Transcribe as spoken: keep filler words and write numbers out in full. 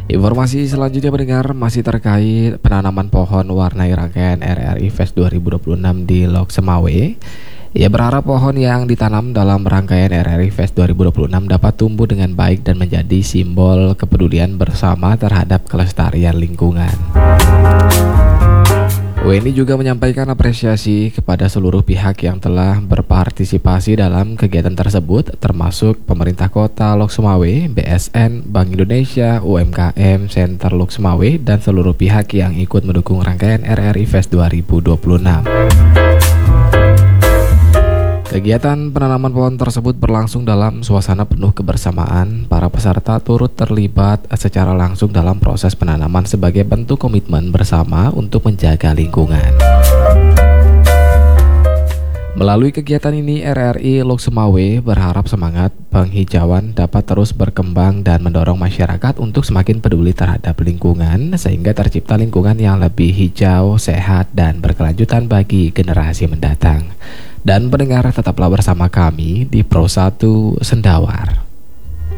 Informasi selanjutnya pendengar masih terkait penanaman pohon warnai rangkaian R R I Fest dua ribu dua puluh enam di Lok Semawe. Ia berharap pohon yang ditanam dalam rangkaian R R I Fest dua ribu dua puluh enam dapat tumbuh dengan baik dan menjadi simbol kepedulian bersama terhadap kelestarian lingkungan. W N I juga menyampaikan apresiasi kepada seluruh pihak yang telah berpartisipasi dalam kegiatan tersebut, termasuk pemerintah kota Lok Semawe, B S N, Bank Indonesia, U M K M, Center Lok Semawe, dan seluruh pihak yang ikut mendukung rangkaian R R I Fest dua ribu dua puluh enam. Kegiatan penanaman pohon tersebut berlangsung dalam suasana penuh kebersamaan. Para peserta turut terlibat secara langsung dalam proses penanaman sebagai bentuk komitmen bersama untuk menjaga lingkungan. Melalui kegiatan ini, R R I Lok Semawe berharap semangat penghijauan dapat terus berkembang dan mendorong masyarakat untuk semakin peduli terhadap lingkungan, sehingga tercipta lingkungan yang lebih hijau, sehat, dan berkelanjutan bagi generasi mendatang. Dan pendengar, tetaplah bersama kami di Pro satu Sendawar.